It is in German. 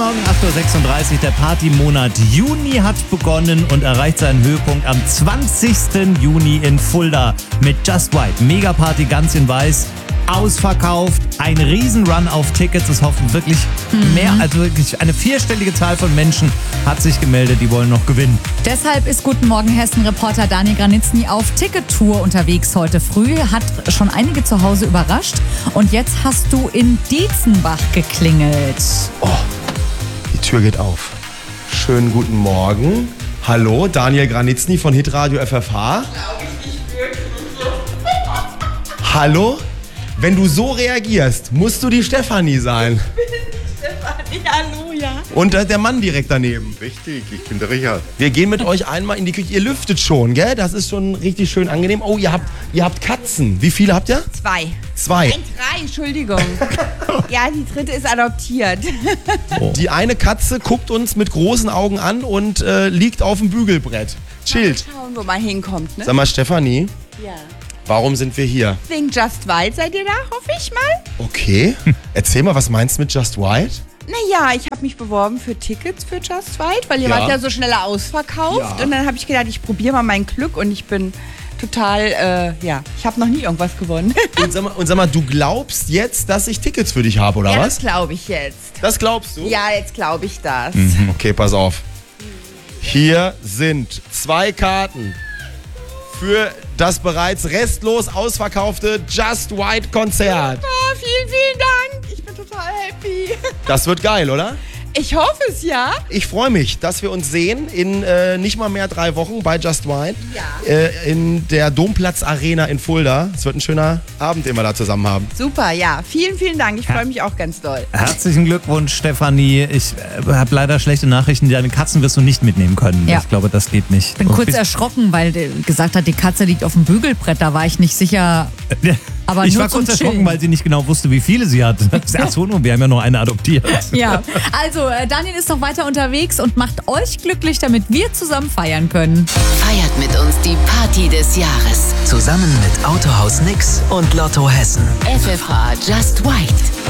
Morgen, 8.36 Uhr. Der Partymonat Juni hat begonnen und erreicht seinen Höhepunkt am 20. Juni in Fulda mit Just White. Megaparty ganz in weiß. Ausverkauft, ein Riesenrun auf Tickets. Es hoffen wirklich mehr, also wirklich eine vierstellige Zahl von Menschen hat sich gemeldet, die wollen noch gewinnen. Deshalb ist Guten Morgen Hessen-Reporter Daniel Granitzny auf Tickettour unterwegs heute früh. Hat schon einige zu Hause überrascht. Und jetzt hast du in Dietzenbach geklingelt. Oh, die Tür geht auf. Schönen guten Morgen. Hallo, Daniel Granitzny von Hitradio FFH. Hallo? Wenn du so reagierst, musst du die Stefanie sein. Stefanie, hallo, ja. Und der Mann direkt daneben. Richtig, ich bin der Richard. Wir gehen mit euch einmal in die Küche. Ihr lüftet schon, gell? Das ist schon richtig schön angenehm. Oh, ihr habt Katzen. Wie viele habt ihr? 2. 2. Nein, 3, Entschuldigung. Ja, die dritte ist adoptiert. Die eine Katze guckt uns mit großen Augen an und liegt auf dem Bügelbrett. Chillt. Mal schauen, wo man hinkommt, ne? Sag mal, Stefanie, Ja. warum sind wir hier? Wegen Just White seid ihr da, hoffe ich mal? Okay. Erzähl mal, was meinst du mit Just White? Naja, ich habe mich beworben für Tickets für Just White, weil ihr Ja. wart ja so schneller ausverkauft. Ja. Und dann habe ich gedacht, ich probiere mal mein Glück und ich bin total, ich habe noch nie irgendwas gewonnen. Und sag mal, du glaubst jetzt, dass ich Tickets für dich habe, oder Ja, was? das glaube ich jetzt. Das glaubst du? Ja, jetzt glaube ich das. Okay, pass auf. Hier sind 2 Karten für das bereits restlos ausverkaufte Just White Konzert. Oh, vielen, vielen Dank. Ich bin total happy. Das wird geil, oder? Ich hoffe es, ja. Ich freue mich, dass wir uns sehen in nicht mal mehr 3 Wochen bei Just White. Ja. In der Domplatz Arena in Fulda. Es wird ein schöner Abend, den wir da zusammen haben. Super, ja. Vielen, vielen Dank. Ich freue mich auch ganz doll. Herzlichen Glückwunsch, Stefanie. Ich habe leider schlechte Nachrichten. Deine Katzen wirst du nicht mitnehmen können. Ja. Ich glaube, das geht nicht. Ich bin kurz erschrocken, weil der gesagt hat, die Katze liegt auf dem Bügelbrett. Da war ich nicht sicher. Aber ich nur war zum kurz erschrocken, Chillen. weil sie nicht genau wusste, wie viele sie hat. Ach so, wir haben ja nur eine adoptiert. Ja, also Daniel ist noch weiter unterwegs und macht euch glücklich, damit wir zusammen feiern können. Feiert mit uns die Party des Jahres. Zusammen mit Autohaus Nix und Lotto Hessen. FFH Just White.